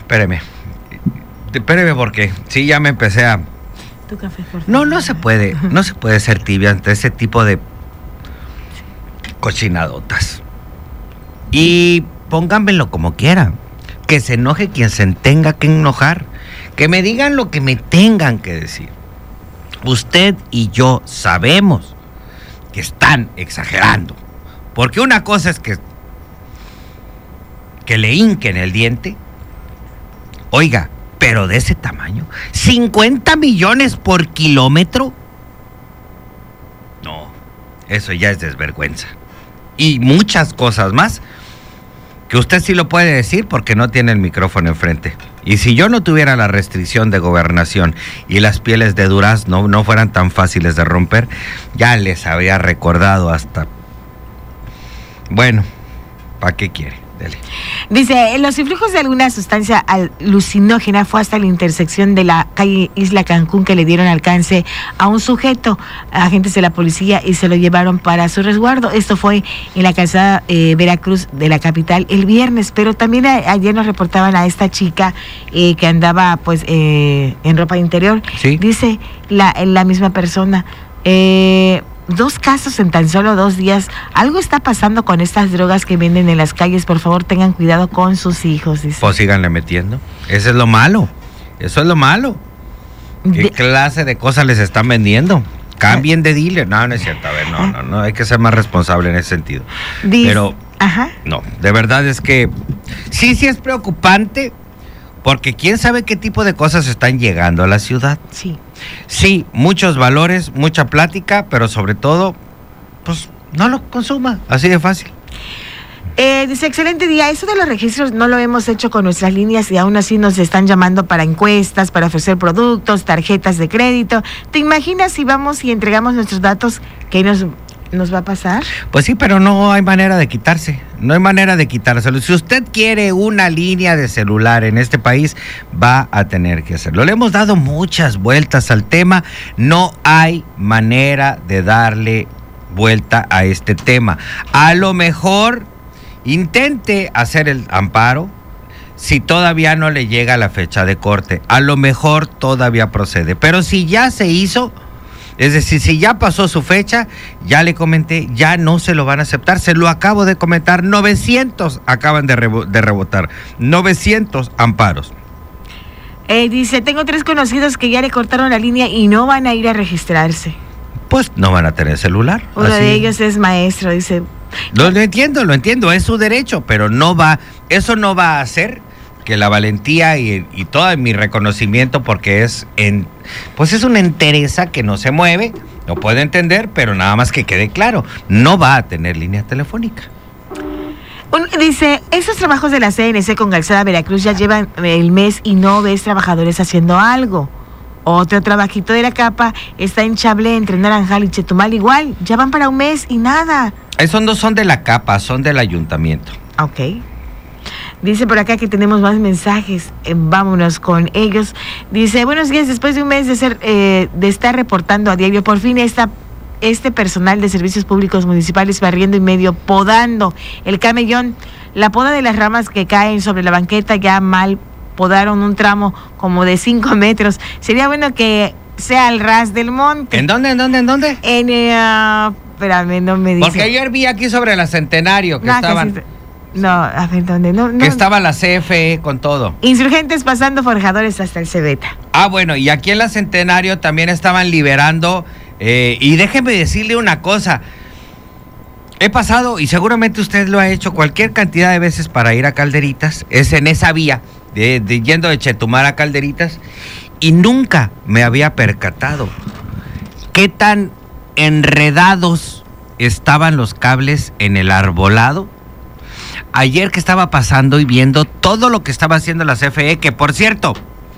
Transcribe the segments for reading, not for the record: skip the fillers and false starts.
Espéreme porque sí, ya me empecé a... Tu café, por favor. No se puede ser tibia ante ese tipo de cochinadotas. Y pónganmelo como quieran, que se enoje quien se tenga que enojar, que me digan lo que me tengan que decir. Usted y yo sabemos que están exagerando, porque una cosa es que le hinquen el diente, oiga, pero de ese tamaño, 50 millones por kilómetro, no, eso ya es desvergüenza. Y muchas cosas más que usted sí lo puede decir porque no tiene el micrófono enfrente. Y si yo no tuviera la restricción de gobernación y las pieles de durazno no fueran tan fáciles de romper, ya les había recordado hasta... Bueno, ¿para qué quiere? Dele. Dice, los influjos de alguna sustancia alucinógena fue hasta la intersección de la calle Isla Cancún que le dieron alcance a un sujeto, agentes de la policía, y se lo llevaron para su resguardo. Esto fue en la calzada Veracruz de la capital el viernes, pero también ayer nos reportaban a esta chica que andaba pues en ropa interior. ¿Sí? Dice la misma persona. 2 casos en tan solo 2 días. Algo está pasando con estas drogas que venden en las calles. Por favor, tengan cuidado con sus hijos, dice. Pues síganle metiendo. Eso es lo malo. Eso es lo malo. ¿Qué clase de cosas les están vendiendo? Cambien de dealer. No es cierto. A ver, no. Hay que ser más responsable en ese sentido. Pero, no, de verdad es que sí es preocupante. Porque quién sabe qué tipo de cosas están llegando a la ciudad. Sí, muchos valores, mucha plática, pero sobre todo, pues no lo consuma, así de fácil. Dice, excelente día. Eso de los registros no lo hemos hecho con nuestras líneas y aún así nos están llamando para encuestas, para ofrecer productos, tarjetas de crédito. ¿Te imaginas si vamos y entregamos nuestros datos, qué nos va a pasar? Pues sí, pero no hay manera de quitarse. No hay manera de quitárselo. Si usted quiere una línea de celular en este país, va a tener que hacerlo. Le hemos dado muchas vueltas al tema. No hay manera de darle vuelta a este tema. A lo mejor intente hacer el amparo. Si todavía no le llega la fecha de corte, a lo mejor todavía procede. Pero si ya se hizo... Es decir, si ya pasó su fecha, ya le comenté, ya no se lo van a aceptar. Se lo acabo de comentar, 900 acaban de rebotar, 900 amparos. Dice, tengo 3 conocidos que ya le cortaron la línea y no van a ir a registrarse. Pues no van a tener celular. Uno de ellos es maestro, dice. Lo entiendo, es su derecho, pero eso no va a hacer que la valentía y todo mi reconocimiento, porque es una entereza que no se mueve, lo puedo entender, pero nada más que quede claro, no va a tener línea telefónica. Dice, esos trabajos de la CNC con Calzada Veracruz ya llevan el mes y no ves trabajadores haciendo algo. Otro trabajito de la capa está en Chablé, entre Naranjal y Chetumal, igual, ya van para un mes y nada. Esos no son de la capa, son del ayuntamiento. Ok. Dice por acá que tenemos más mensajes, vámonos con ellos. Dice, buenos días, después de un mes de estar reportando a diario, por fin este personal de servicios públicos municipales barriendo y medio podando el camellón, la poda de las ramas que caen sobre la banqueta ya mal podaron un tramo como de 5 metros. Sería bueno que sea al ras del monte. ¿En dónde? Espérame, no me dice. Porque ayer vi aquí sobre la Centenario que estaban... No, a ver, ¿dónde? No. Que estaba la CFE con todo. Insurgentes pasando forjadores hasta el Cebeta. Bueno, y aquí en la Centenario también estaban liberando, y déjeme decirle una cosa, he pasado, y seguramente usted lo ha hecho cualquier cantidad de veces para ir a Calderitas, es en esa vía, yendo de Chetumal a Calderitas, y nunca me había percatado qué tan enredados estaban los cables en el arbolado. Ayer que estaba pasando y viendo todo lo que estaba haciendo la CFE, que por cierto,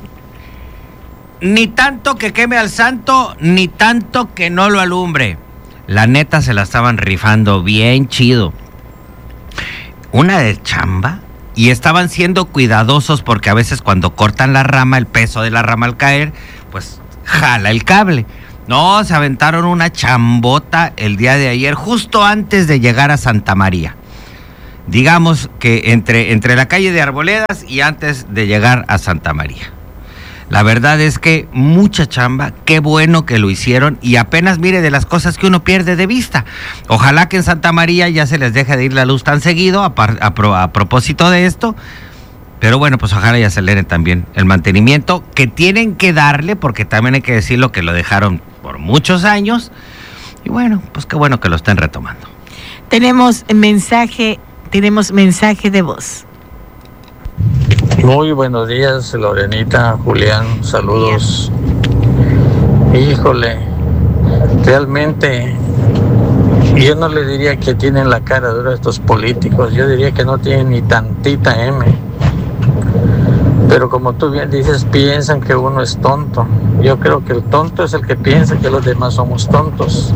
ni tanto que queme al santo, ni tanto que no lo alumbre. La neta se la estaban rifando bien chido. Una de chamba, y estaban siendo cuidadosos porque a veces cuando cortan la rama, el peso de la rama al caer, pues jala el cable. No, se aventaron una chambota el día de ayer, justo antes de llegar a Santa María. digamos que entre la calle de Arboledas y antes de llegar a Santa María. La verdad es que mucha chamba, qué bueno que lo hicieron y apenas mire de las cosas que uno pierde de vista. Ojalá que en Santa María ya se les deje de ir la luz tan seguido a propósito de esto. Pero bueno, pues ojalá y aceleren también el mantenimiento que tienen que darle, porque también hay que decirlo que lo dejaron por muchos años. Y bueno, pues qué bueno que lo estén retomando. Tenemos mensaje de voz. Muy buenos días, Lorenita, Julián, saludos. Híjole, realmente yo no le diría que tienen la cara dura estos políticos, yo diría que no tienen ni tantita M. Pero como tú bien dices, piensan que uno es tonto. Yo creo que el tonto es el que piensa que los demás somos tontos.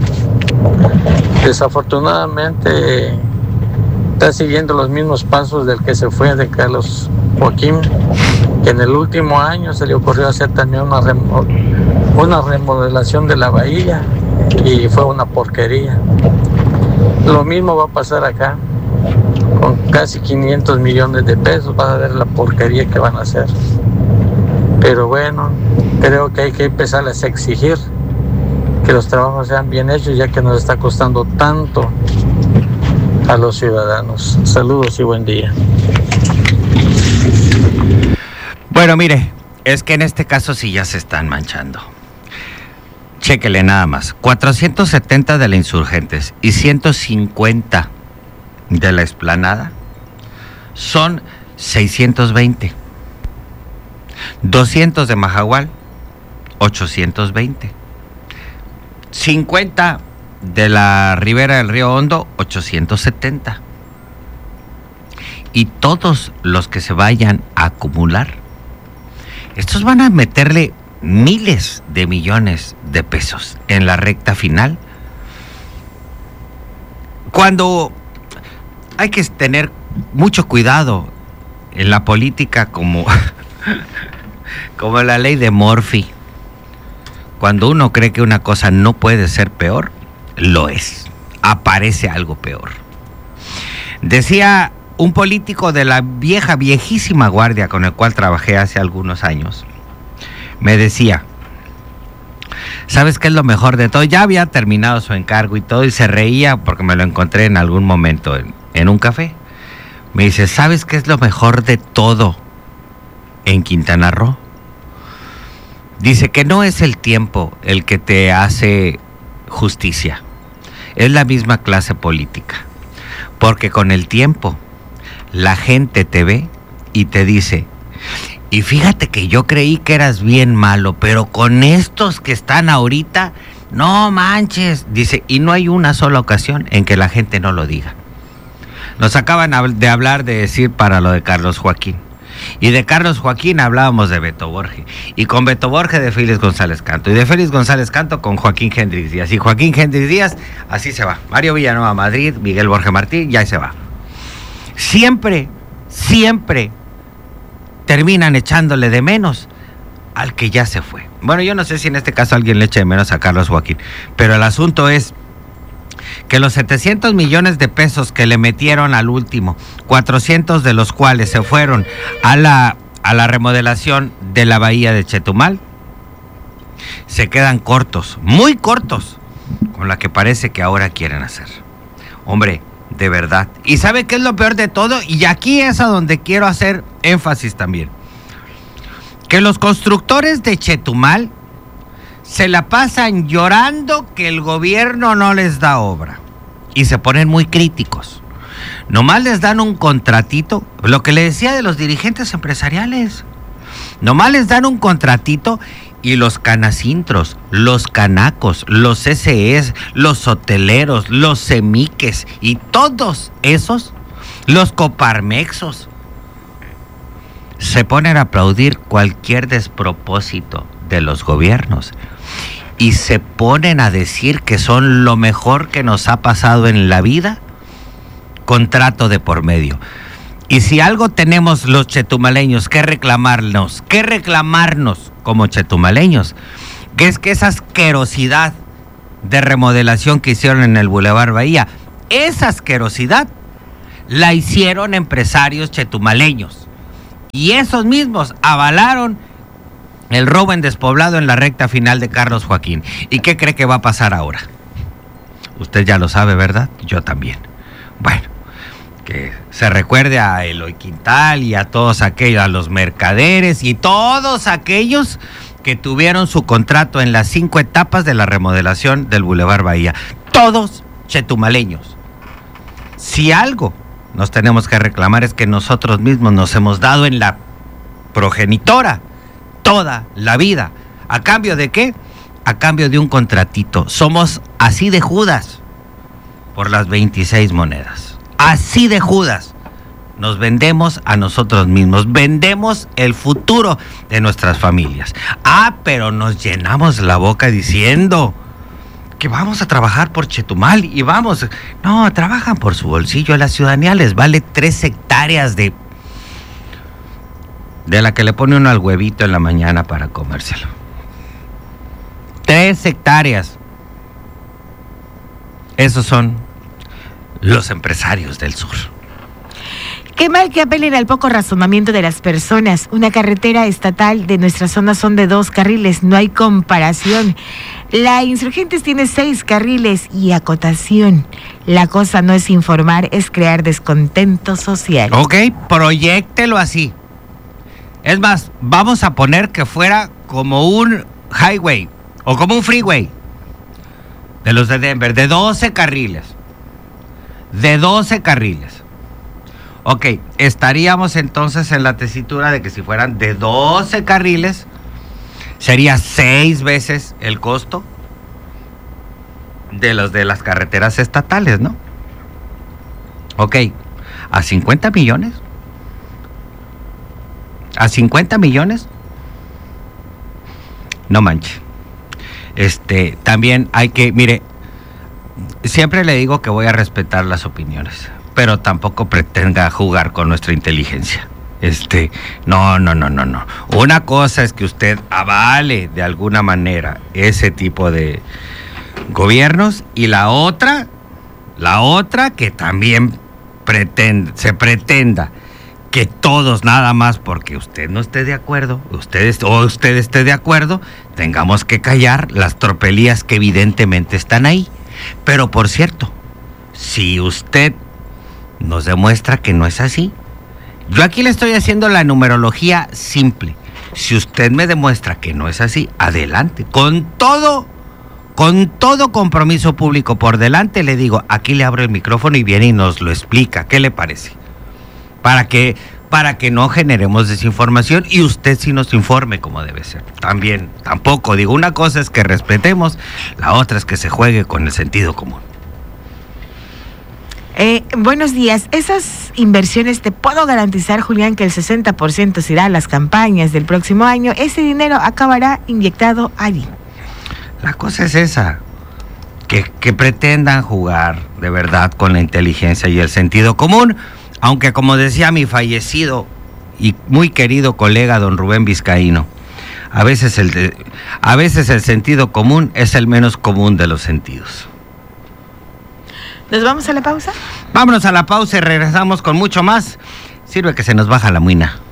Desafortunadamente está siguiendo los mismos pasos del que se fue, de Carlos Joaquín, que en el último año se le ocurrió hacer también una remodelación de la bahía y fue una porquería. Lo mismo va a pasar acá, con casi 500 millones de pesos, van a ver la porquería que van a hacer. Pero bueno, creo que hay que empezar a exigir que los trabajos sean bien hechos, ya que nos está costando tanto a los ciudadanos. Saludos y buen día. Bueno, mire, es que en este caso sí ya se están manchando. Chéquele nada más. 470 de la Insurgentes y 150 de la Explanada son 620. 200 de Majahual, 820. 50 de la Ribera del Río Hondo, 870. Y todos los que se vayan a acumular, estos van a meterle miles de millones de pesos en la recta final. Cuando hay que tener mucho cuidado en la política, como la ley de Murphy. Cuando uno cree que una cosa no puede ser peor, lo es. Aparece algo peor. Decía un político de la viejísima guardia con el cual trabajé hace algunos años, me decía, ¿sabes qué es lo mejor de todo? Ya había terminado su encargo y todo, y se reía porque me lo encontré en algún momento en un café. Me dice, ¿sabes qué es lo mejor de todo en Quintana Roo? Dice que no es el tiempo el que te hace justicia, es la misma clase política, porque con el tiempo la gente te ve y te dice, y fíjate que yo creí que eras bien malo, pero con estos que están ahorita, no manches. Dice, y no hay una sola ocasión en que la gente no lo diga. Nos acaban de hablar de decir para lo de Carlos Joaquín. Y de Carlos Joaquín hablábamos de Beto Borge. Y con Beto Borge de Félix González Canto. Y de Félix González Canto con Joaquín Hendrix Díaz. Y Joaquín Hendrix Díaz, así se va. Mario Villanueva Madrid, Miguel Borge Martín, ya se va. Siempre terminan echándole de menos al que ya se fue. Bueno, yo no sé si en este caso alguien le eche de menos a Carlos Joaquín, pero el asunto es que los 700 millones de pesos que le metieron al último, 400 de los cuales se fueron a la remodelación de la bahía de Chetumal, se quedan cortos, muy cortos, con la que parece que ahora quieren hacer. Hombre, de verdad. ¿Y sabe qué es lo peor de todo? Y aquí es a donde quiero hacer énfasis también. Que los constructores de Chetumal se la pasan llorando que el gobierno no les da obra. Y se ponen muy críticos. Nomás les dan un contratito, lo que le decía de los dirigentes empresariales. Nomás les dan un contratito y los canacintros, los canacos, los CCEs, los hoteleros, los semiques y todos esos, los coparmexos, se ponen a aplaudir cualquier despropósito de los gobiernos y se ponen a decir que son lo mejor que nos ha pasado en la vida, contrato de por medio. Y si algo tenemos los chetumaleños que reclamarnos como chetumaleños, que es que esa asquerosidad de remodelación que hicieron en el Boulevard Bahía, esa asquerosidad la hicieron empresarios chetumaleños. Y esos mismos avalaron el robo en despoblado en la recta final de Carlos Joaquín. ¿Y qué cree que va a pasar ahora? Usted ya lo sabe, ¿verdad? Yo también. Bueno, que se recuerde a Eloy Quintal y a todos aquellos, a los mercaderes y todos aquellos que tuvieron su contrato en las 5 etapas de la remodelación del Boulevard Bahía. Todos chetumaleños. Si algo nos tenemos que reclamar es que nosotros mismos nos hemos dado en la progenitora toda la vida. ¿A cambio de qué? A cambio de un contratito. Somos así de Judas por las 26 monedas. Así de Judas. Nos vendemos a nosotros mismos. Vendemos el futuro de nuestras familias. Pero nos llenamos la boca diciendo que vamos a trabajar por Chetumal y vamos. No, trabajan por su bolsillo. A la ciudadanía les vale 3 hectáreas de la que le pone uno al huevito en la mañana para comérselo. 3 hectáreas. Esos son los empresarios del sur. Qué mal que apelen al poco razonamiento de las personas. Una carretera estatal de nuestra zona son de 2 carriles, no hay comparación. La Insurgentes tiene 6 carriles y acotación. La cosa no es informar, es crear descontento social. Ok, proyéctelo así. Es más, vamos a poner que fuera como un highway o como un freeway de los de Denver, de 12 carriles. De 12 carriles. Ok, estaríamos entonces en la tesitura de que si fueran de 12 carriles, sería 6 veces el costo de los de las carreteras estatales, ¿no? Ok, ¿a 50 millones? ¿A 50 millones? No manche. También hay que, mire, siempre le digo que voy a respetar las opiniones, pero tampoco pretenda jugar con nuestra inteligencia. No. Una cosa es que usted avale de alguna manera ese tipo de gobiernos y la otra que también se pretenda que todos, nada más porque usted no esté de acuerdo, usted esté de acuerdo, tengamos que callar las tropelías que evidentemente están ahí. Pero por cierto, si usted nos demuestra que no es así, yo aquí le estoy haciendo la numerología simple. Si usted me demuestra que no es así, adelante, con todo compromiso público por delante, le digo, aquí le abro el micrófono y viene y nos lo explica. ¿Qué le parece? Para que no generemos desinformación y usted sí nos informe como debe ser. Tampoco digo, una cosa es que respetemos, la otra es que se juegue con el sentido común. Buenos días. Esas inversiones, te puedo garantizar, Julián, que el 60% se irá a las campañas del próximo año. Ese dinero acabará inyectado allí. La cosa es esa, que pretendan jugar de verdad con la inteligencia y el sentido común. Aunque, como decía mi fallecido y muy querido colega don Rubén Vizcaíno, a veces el sentido común es el menos común de los sentidos. ¿Nos vamos a la pausa? Vámonos a la pausa y regresamos con mucho más. Sirve que se nos baja la muina.